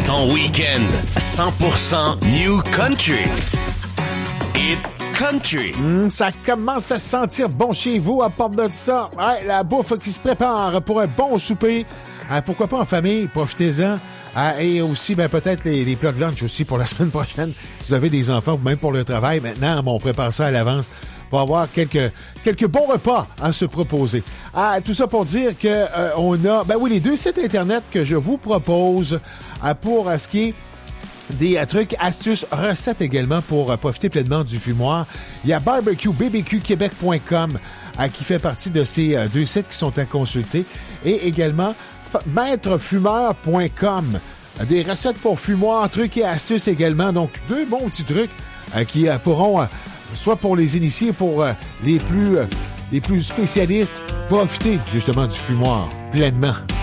Ton week-end 100% New Country. Hit Country. Ça commence à sentir bon chez vous à part de ça. Ouais, la bouffe qui se prépare pour un bon souper. Pourquoi pas en famille, profitez-en. Et aussi, peut-être les plats de lunch aussi pour la semaine prochaine. Si vous avez des enfants ou même pour le travail, maintenant, on prépare ça à l'avance pour avoir quelques bons repas à se proposer. Tout ça pour dire que on a, les deux sites Internet que je vous propose pour ce qui est des trucs, astuces, recettes également pour profiter pleinement du fumoir. Il y a barbecuebbqquebec.com qui fait partie de ces deux sites qui sont à consulter. Et également maitrefumeur.com. Des recettes pour fumoir, trucs et astuces également. Donc, deux bons petits trucs qui pourront, soit pour les initiés, pour les plus spécialistes, profiter justement du fumoir pleinement.